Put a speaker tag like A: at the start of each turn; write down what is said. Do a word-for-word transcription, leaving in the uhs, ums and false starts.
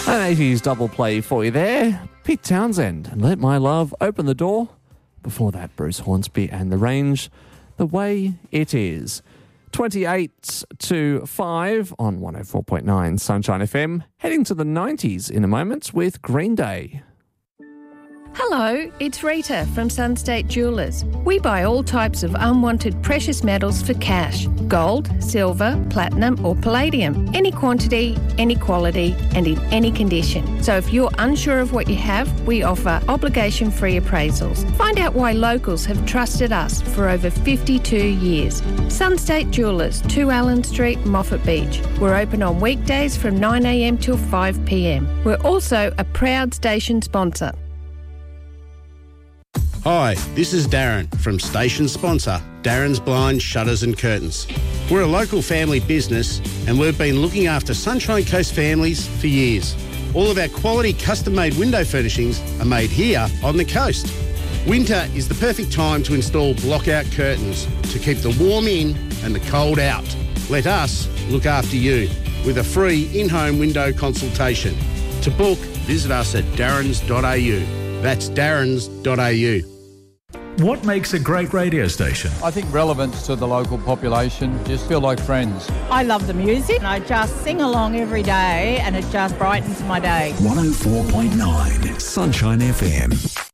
A: An eighties double play for you there. Pete Townsend and Let My Love Open the Door. Before that, Bruce Hornsby and The Range, The Way It Is. twenty-eight to five on one oh four point nine Sunshine F M. Heading to the nineties in a moment with Green Day.
B: Hello, it's Rita from Sunstate Jewellers. We buy all types of unwanted precious metals for cash. Gold, silver, platinum or palladium. Any quantity, any quality and in any condition. So if you're unsure of what you have, we offer obligation-free appraisals. Find out why locals have trusted us for over fifty-two years. Sunstate Jewellers, two Allen Street, Moffat Beach. We're open on weekdays from nine a m till five p m. We're also a proud station sponsor.
C: Hi, this is Darren from station sponsor Darren's Blinds, Shutters and Curtains. We're a local family business and we've been looking after Sunshine Coast families for years. All of our quality custom-made window furnishings are made here on the coast. Winter is the perfect time to install block-out curtains to keep the warm in and the cold out. Let us look after you with a free in-home window consultation. To book, visit us at darrens dot a u. That's darrens dot a u.
D: What makes a great radio station?
E: I think relevance to the local population, just feel like friends.
F: I love the music and I just sing along every day and it just brightens my day.
D: one oh four point nine Sunshine F M.